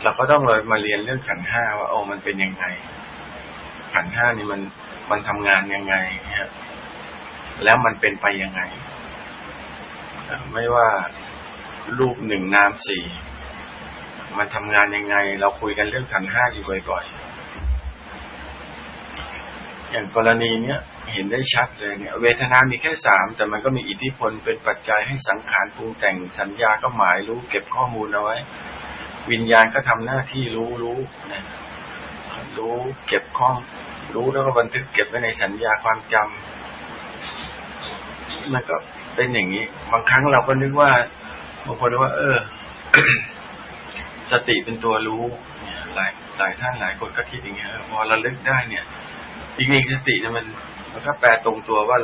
เราก็ต้องเลยมาเรียนเรื่องขันธ์ห้าว่าโอ้มันเป็นยังไงขันธ์ห้านี่มันทำงานยังไงเนี่ยแล้วมันเป็นไปยังไงไม่ว่ารูปหนึ่งนามสี่มันทำงานยังไงเราคุยกันเรื่องขันธ์ห้าอยู่บ่อยๆอย่างกรณีเนี้ยเห็นได้ชัดเลยเนี่ยเวทนามีแค่สามแต่มันก็มีอิทธิพลเป็นปัจจัยให้สังขารปรุงแต่งสัญญาก็หมายรู้เก็บข้อมูลเอาไว้วิญญาณก็ทำหน้าที่รู้นะรู้เก็บข้อรู้แล้วก็บันทึกเก็บไว้ในสัญญาความจำมันก็เป็นอย่างนี้บางครั้งเราก็นึกว่าบางคนว่าสติเป็นตัวรู้เนี่ยหลายท่านหลายคนก็คิดอย่างเงี้ยพอระลึกได้เนี่ยจริงๆสติเนี่ยมันก็แปลตรงตัวว่า